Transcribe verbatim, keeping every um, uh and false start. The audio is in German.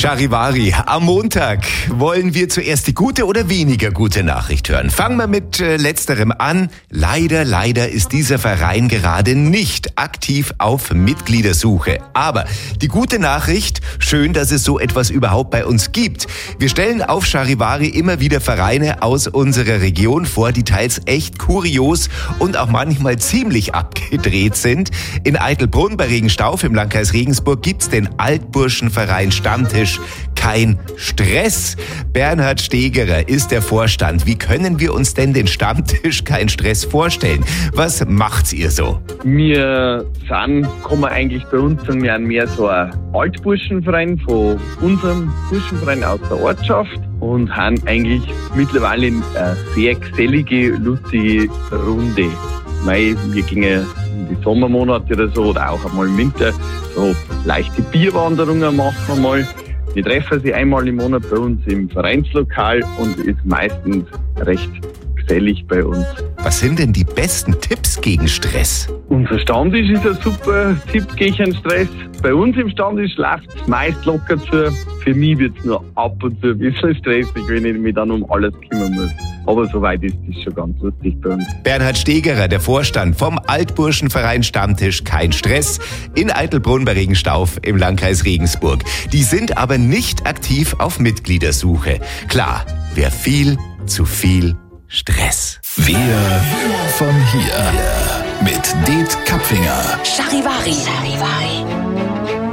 Charivari, am Montag wollen wir zuerst die gute oder weniger gute Nachricht hören. Fangen wir mit äh, letzterem an. Leider, leider ist dieser Verein gerade nicht aktiv auf Mitgliedersuche. Aber die gute Nachricht, schön, dass es so etwas überhaupt bei uns gibt. Wir stellen auf Charivari immer wieder Vereine aus unserer Region vor, die teils echt kurios und auch manchmal ziemlich abgedreht sind. In Eitelbrunn bei Regenstauf im Landkreis Regensburg gibt's den Altburschenverein Stammtisch Kein Stress. Bernhard Stegerer ist der Vorstand. Wie können wir uns denn den Stammtisch Kein Stress vorstellen? Was macht ihr so? Wir sind, kann man eigentlich bei uns sagen, wir sind mehr so ein Altburschenverein von unserem Burschenverein aus der Ortschaft und haben eigentlich mittlerweile eine sehr gesellige, lustige Runde. Mei, wir gingen in die Sommermonate oder so oder auch einmal im Winter so leichte Bierwanderungen machen wir mal. Wir treffen sich einmal im Monat bei uns im Vereinslokal und ist meistens recht gesellig bei uns. Was sind denn die besten Tipps gegen Stress? Unser Stammtisch ist ein super Tipp gegen Stress. Bei uns im Stammtisch läuft es meist locker zu. Für mich wird es nur ab und zu ein bisschen stressig, wenn ich mich dann um alles kümmern muss. Aber soweit ist es schon ganz lustig bei uns. Bernhard Stegerer, der Vorstand vom Altburschenverein Stammtisch Kein Stress in Eitelbrunn bei Regenstauf im Landkreis Regensburg. Die sind aber nicht aktiv auf Mitgliedersuche. Klar, wer viel zu viel Stress. Wir von hier mit Det Kapfinger. Charivari. Charivari.